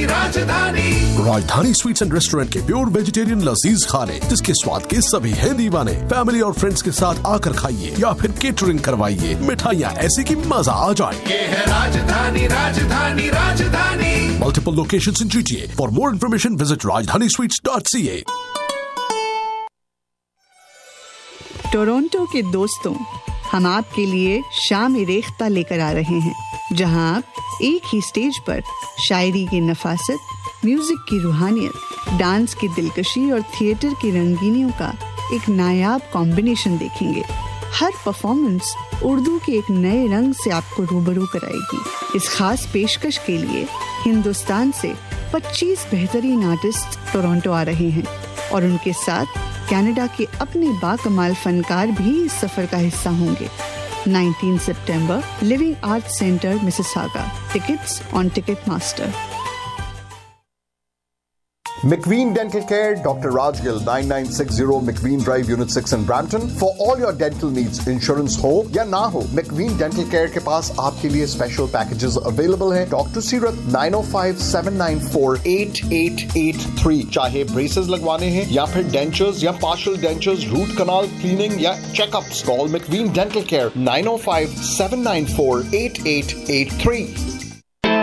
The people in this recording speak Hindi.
राजधानी स्वीट्स एंड रेस्टोरेंट के प्योर वेजिटेरियन लजीज खाने, जिसके स्वाद के सभी हैं दीवाने। फैमिली और फ्रेंड्स के साथ आकर खाइए या फिर केटरिंग करवाइए। मिठाइयाँ ऐसी कि मजा आ जाए। ये है राजधानी, राजधानी, राजधानी। Multiple locations in GTA. For more information, visit rajdanisweets.ca. Toronto के दोस्तों, हम आपके लिए शाम-ए-रेख्ता लेकर आ रहे हैं, जहां आप एक ही स्टेज पर शायरी की नफासत, म्यूजिक की रूहानियत, डांस की दिलकशी और थिएटर की रंगीनियों का एक नायाब कॉम्बिनेशन देखेंगे। हर परफॉर्मेंस उर्दू के एक नए रंग से आपको रूबरू कराएगी। इस खास पेशकश के लिए हिंदुस्तान से 25 बेहतरीन आर्टिस्ट टोरंटो आ रहे हैं और उनके साथ कनाडा के अपने बाकमाल फनकार भी इस सफर का हिस्सा होंगे। 19 सितंबर, living art centre, Mississauga. Tickets on Ticketmaster. McVeen Dental Care, Dr. Raj Gill, 9960 McVeen Drive, Unit 6 in Brampton. For all your dental needs, insurance हो या ना हो, McVeen Dental Care के पास आपके लिए special packages available हैं. Talk to Sirat 905-794-8883. चाहे braces लगवाने हैं या फिर dentures या partial dentures, root canal cleaning या checkups. Call McVeen Dental Care 905-794-8883.